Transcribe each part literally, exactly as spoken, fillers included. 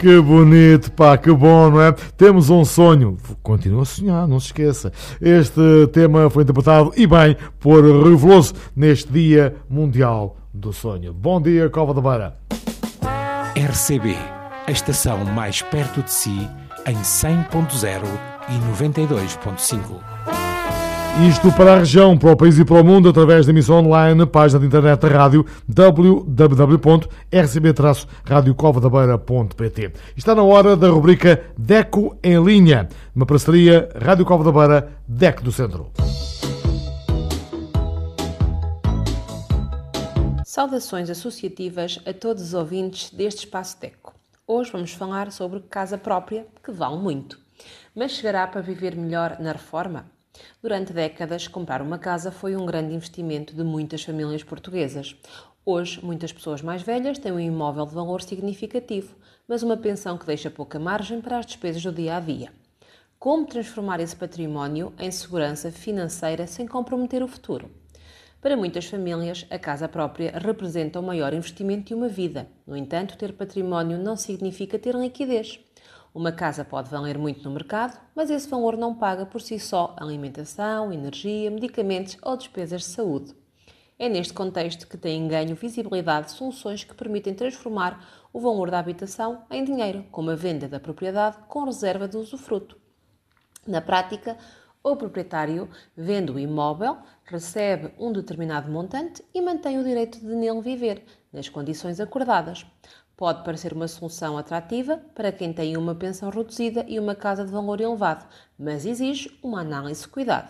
Que bonito, pá, que bom, não é? Temos um sonho. Continua a sonhar, não se esqueça. Este tema foi interpretado, e bem, por Rui Veloso, neste Dia Mundial do Sonho. Bom dia, Cova da Beira. R C B, a estação mais perto de si, em cem ponto zero e noventa e dois ponto cinco. Isto para a região, para o país e para o mundo, através da emissão online, página de internet da rádio, w w w ponto r c b radio cova da beira ponto p t. Está na hora da rubrica DECO em linha, uma parceria Rádio Cova da Beira, DECO do Centro. Saudações associativas a todos os ouvintes deste Espaço DECO. Hoje vamos falar sobre casa própria, que vale muito. Mas chegará para viver melhor na reforma? Durante décadas, comprar uma casa foi um grande investimento de muitas famílias portuguesas. Hoje, muitas pessoas mais velhas têm um imóvel de valor significativo, mas uma pensão que deixa pouca margem para as despesas do dia-a-dia. Como transformar esse património em segurança financeira sem comprometer o futuro? Para muitas famílias, a casa própria representa o maior investimento de uma vida. No entanto, ter património não significa ter liquidez. Uma casa pode valer muito no mercado, mas esse valor não paga por si só alimentação, energia, medicamentos ou despesas de saúde. É neste contexto que têm ganho visibilidade soluções que permitem transformar o valor da habitação em dinheiro, como a venda da propriedade com reserva de usufruto. Na prática, o proprietário vende o imóvel, recebe um determinado montante e mantém o direito de nele viver, nas condições acordadas. Pode parecer uma solução atrativa para quem tem uma pensão reduzida e uma casa de valor elevado, mas exige uma análise de cuidado.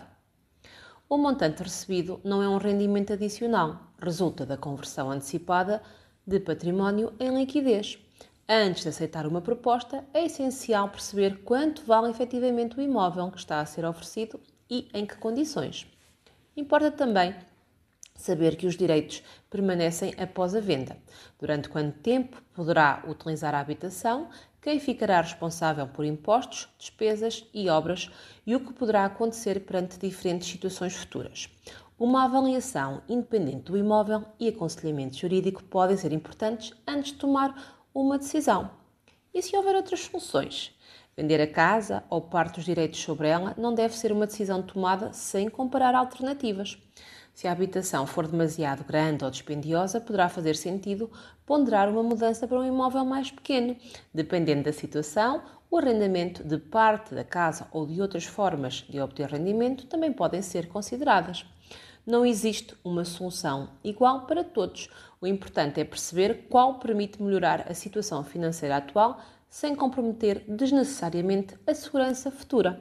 O montante recebido não é um rendimento adicional, resulta da conversão antecipada de património em liquidez. Antes de aceitar uma proposta, é essencial perceber quanto vale efetivamente o imóvel que está a ser oferecido e em que condições. Importa também saber que os direitos permanecem após a venda. Durante quanto tempo poderá utilizar a habitação, quem ficará responsável por impostos, despesas e obras e o que poderá acontecer perante diferentes situações futuras. Uma avaliação independente do imóvel e aconselhamento jurídico podem ser importantes antes de tomar uma decisão. E se houver outras soluções? Vender a casa ou parte dos direitos sobre ela não deve ser uma decisão tomada sem comparar alternativas. Se a habitação for demasiado grande ou dispendiosa, poderá fazer sentido ponderar uma mudança para um imóvel mais pequeno. Dependendo da situação, o arrendamento de parte da casa ou de outras formas de obter rendimento também podem ser consideradas. Não existe uma solução igual para todos. O importante é perceber qual permite melhorar a situação financeira atual sem comprometer desnecessariamente a segurança futura.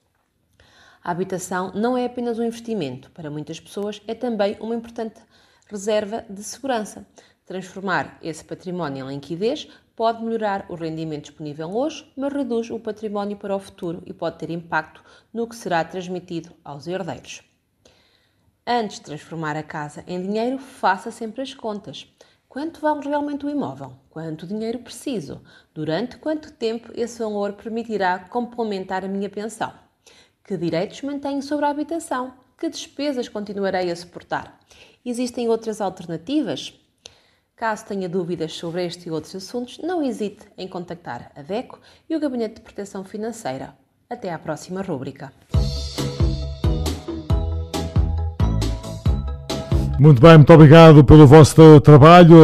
A habitação não é apenas um investimento. Para muitas pessoas é também uma importante reserva de segurança. Transformar esse património em liquidez pode melhorar o rendimento disponível hoje, mas reduz o património para o futuro e pode ter impacto no que será transmitido aos herdeiros. Antes de transformar a casa em dinheiro, faça sempre as contas. Quanto vale realmente o imóvel? Quanto dinheiro preciso? Durante quanto tempo esse valor permitirá complementar a minha pensão? Que direitos mantenho sobre a habitação? Que despesas continuarei a suportar? Existem outras alternativas? Caso tenha dúvidas sobre este e outros assuntos, não hesite em contactar a DECO e o Gabinete de Proteção Financeira. Até à próxima rúbrica. Muito bem, muito obrigado pelo vosso trabalho.